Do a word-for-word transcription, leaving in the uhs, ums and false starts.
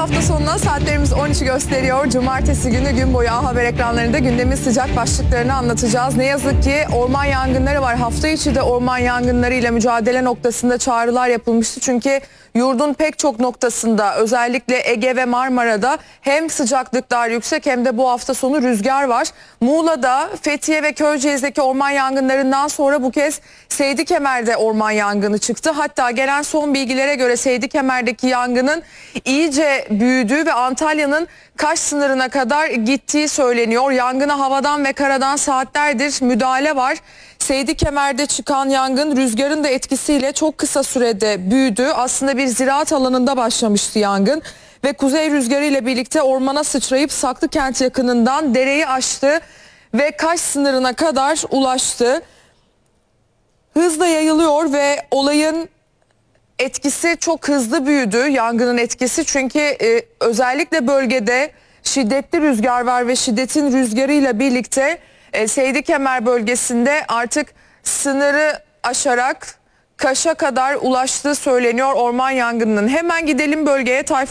hafta sonuna saatlerimiz on üçü gösteriyor. Cumartesi günü gün boyu A Haber ekranlarında gündemin sıcak başlıklarını anlatacağız. Ne yazık ki orman yangınları var. Hafta içi de orman yangınlarıyla mücadele noktasında çağrılar yapılmıştı. Çünkü yurdun pek çok noktasında, özellikle Ege ve Marmara'da hem sıcaklıklar yüksek hem de bu hafta sonu rüzgar var. Muğla'da, Fethiye ve Köyceğiz'deki orman yangınlarından sonra bu kez Seydikemer'de orman yangını çıktı. Hatta gelen son bilgilere göre Seydikemer'deki yangının iyice büyüdüğü ve Antalya'nın Kaş sınırına kadar gittiği söyleniyor. Yangına havadan ve karadan saatlerdir müdahale var. Seydikemer'de çıkan yangın rüzgarın da etkisiyle çok kısa sürede büyüdü. Aslında bir ziraat alanında başlamıştı yangın ve kuzey rüzgarı ile birlikte ormana sıçrayıp Saklıkent yakınından dereyi aştı ve Kaş sınırına kadar ulaştı. Hızla yayılıyor ve olayın etkisi çok hızlı büyüdü, yangının etkisi. Çünkü e, özellikle bölgede şiddetli rüzgar var ve şiddetin rüzgarıyla birlikte e, Seydikemer bölgesinde artık sınırı aşarak Kaş'a kadar ulaştığı söyleniyor orman yangınının. Hemen gidelim bölgeye. Tayfun